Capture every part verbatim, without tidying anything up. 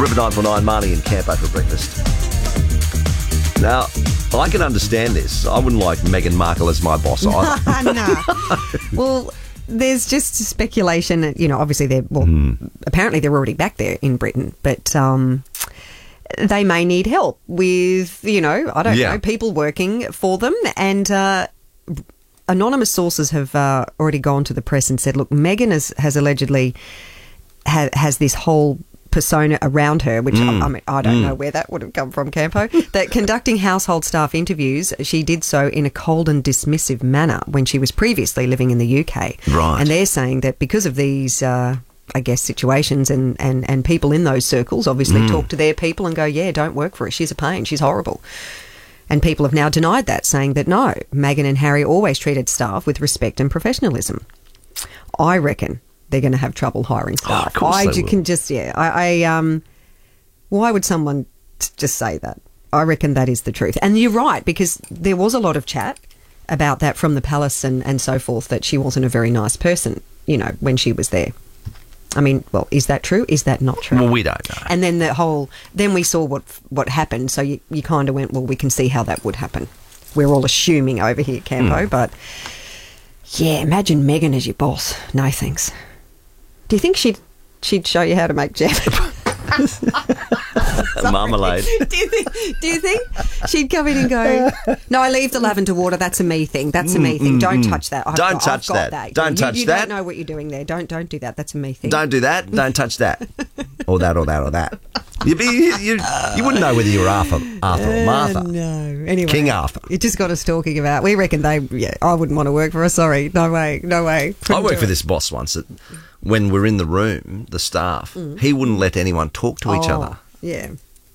River nine four nine, Marnie and Campo for breakfast. Now, I can understand this. I wouldn't like Meghan Markle as my boss either. No. Well, there's just speculation that, you know, obviously they're, well, mm. apparently they're already back there in Britain, but um, they may need help with, you know, I don't Yeah. know, people working for them. And uh, anonymous sources have uh, already gone to the press and said, look, Meghan has, has allegedly ha- has this whole persona around her, which Mm. I, I mean, I don't Mm. know where that would have come from, Campo, that conducting household staff interviews, she did so in a cold and dismissive manner when she was previously living in the U K. Right. And they're saying that because of these, uh, I guess, situations and, and, and people in those circles obviously Mm. talk to their people and go, yeah, don't work for her. She's a pain. She's horrible. And people have now denied that, saying that no, Meghan and Harry always treated staff with respect and professionalism. I reckon they're going to have trouble hiring staff. Oh, of course I they ju- will. can just, yeah, I, I um, why would someone t- just say that? I reckon that is the truth. And you're right, because there was a lot of chat about that from the palace and, and so forth, that she wasn't a very nice person, you know, when she was there. I mean, well, is that true? Is that not true? Well, we don't know. And then the whole, then we saw what what happened. So you, you kind of went, well, we can see how that would happen. We're all assuming over here, Campo, Mm. but yeah, imagine Meghan as your boss. No thanks. Do you think she'd she'd show you how to make jam? Marmalade. do you think? Do you think she'd come in and go, "No, I leave the lavender water. That's a me thing. That's a me thing. Don't touch that. I've Don't got, touch I've got that. Don't You- touch you that. don't know what you're doing there. Don't don't do that. That's a me thing. Don't do that. Don't touch that. Or that, or that, or that. You'd be, you, you, you wouldn't know whether you were Arthur, Arthur or Martha. Uh, no. Anyway, King Arthur. You just got us talking about. We reckon they. Yeah, I wouldn't want to work for her. Sorry, no way, no way. I Couldn't worked do for it. this boss once that when we're in the room, the staff, he wouldn't let anyone talk to each Oh, other. Yeah,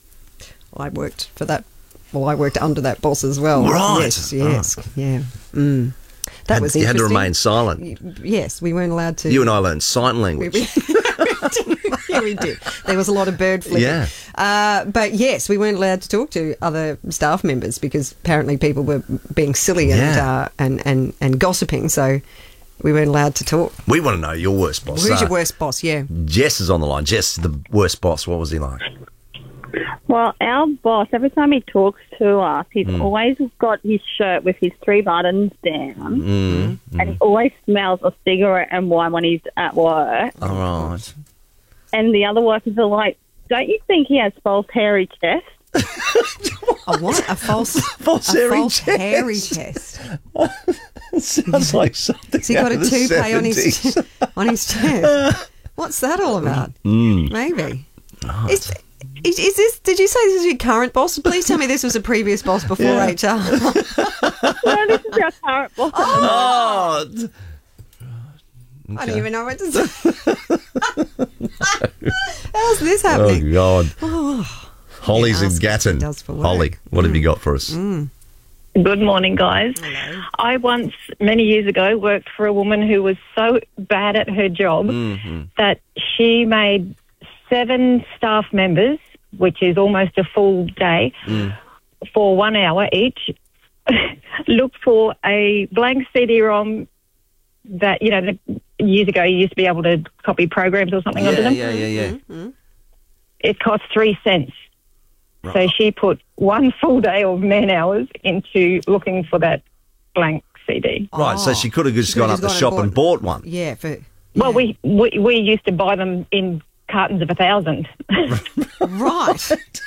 I worked for that. Well, I worked under that boss as well. Right. Yes. Yes. Yeah. Mm. That Had- was you had to interesting. remain silent. Y- Yes, we weren't allowed to. You and I learned sign We, language. we, yeah, we did. There was a lot of bird flipping. Yeah. Uh, but yes, we weren't allowed to talk to other staff members because apparently people were being silly and Yeah. uh, and, and, and gossiping. So we weren't allowed to talk. We want to know your worst boss. Who's Uh, your worst boss? Yeah. Jess is on the line. Jess, the worst boss. What was he like? Well, our boss, every time he talks to us, he's Mm. always got his shirt with his three buttons down, Mm. and he always smells of cigarette and wine when he's at work. All right. And the other workers are like, don't you think he has false hairy chest? A what? A false, False a hairy false chest. hairy chest. Sounds like something. Has he got out a of the toupee on his seventies. on his chest? What's that all about? Mm. Maybe. Is, is, is this? Did you say this is your current boss? Please tell me this was a previous boss before Yeah. H R. No, this is our current boss. Oh. d- I don't even know what to say. How's this Oh, happening? God. Oh, Holly's Yeah, in ask what Gatton. he does for work. Holly, what have you got for us? Good morning, guys. Hello. I once, many years ago, worked for a woman who was so bad at her job Mm-hmm. that she made seven staff members, which is almost a full day, Mm. for one hour each, look for a blank C D ROM that, you know, the, years ago you used to be able to copy programs or something onto Yeah, them. yeah, yeah, yeah. Mm-hmm. It cost three cents. So she put one full day of man hours into looking for that blank C D. Right, so Oh. she could have just She could gone have up the just shop gone and and bought one. Yeah. For, Well, yeah. we, we we used to buy them in cartons of a thousand. Right.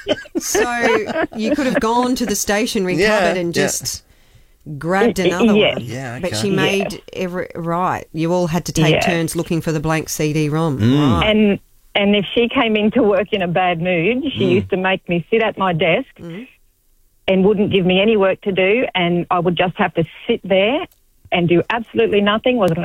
So you could have gone to the stationery Yeah, cupboard and yeah. just grabbed another Yeah. one. Yeah, But okay. she made every right. You all had to take Yeah. turns looking for the blank C D ROM. Mm. Right. and and if she came into work in a bad mood, she Mm. used to make me sit at my desk Mm. and wouldn't give me any work to do, and I would just have to sit there and do absolutely nothing. Wasn't